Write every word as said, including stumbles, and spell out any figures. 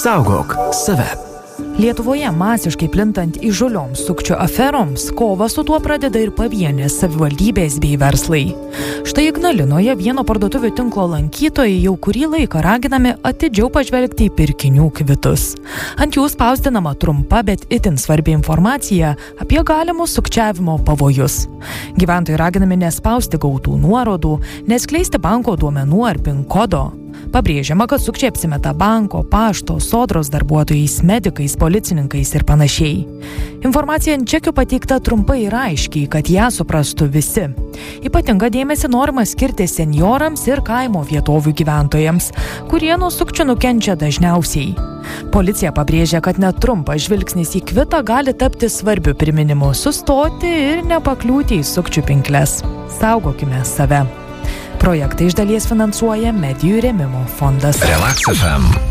Saugok save. Lietuvoje masiškai plintant įžūlioms sukčių aferoms, kovą su tuo pradeda ir pavienės savivaldybės bei verslai. Štai Ignalinoje vieno parduotuvių tinklo lankytojai jau kurį laiką raginami atidžiau pažvelgti į pirkinių kvitus. Ant jų spausdinama trumpa, bet itin svarbi informacija apie galimus sukčiavimo pavojus. Gyventojai raginami nespausti gautų nuorodų, neskleisti banko duomenų ar pin kodo. Pabrėžiama, kad sukčiai apsimeta banko, pašto, sodros darbuotojais, medikais, policininkais ir panašiai. Informacija ant čekių pateikta trumpai ir aiškiai, kad ją suprastų visi. Ypatinga dėmesį norima skirti senjorams ir kaimo vietovių gyventojams, kurie nuo sukčių nukenčia dažniausiai. Policija pabrėžia, kad net trumpas žvilgsnis į kvitą gali tapti svarbiu priminimu sustoti ir nepakliūti į sukčių pinkles. Saugokime save. Projektą iš dalies finansuoja Medijų rėmimo fondas. Relax F M.